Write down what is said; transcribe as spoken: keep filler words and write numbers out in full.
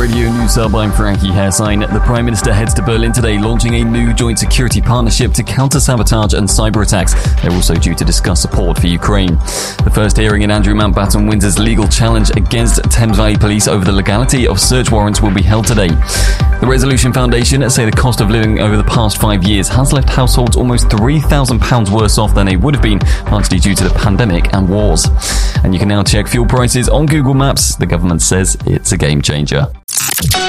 Radio News Hub, I'm Frankie Hairsine. The Prime Minister heads to Berlin today, launching a new joint security partnership to counter sabotage and cyber attacks. They're also due to discuss support for Ukraine. The first hearing in Andrew Mountbatten Windsor's legal challenge against Thames Valley Police over the legality of search warrants will be held today. The Resolution Foundation say the cost of living over the past five years has left households almost three thousand pounds worse off than they would have been, largely due to the pandemic and wars. And you can now check fuel prices on Google Maps. The government says it's a game changer.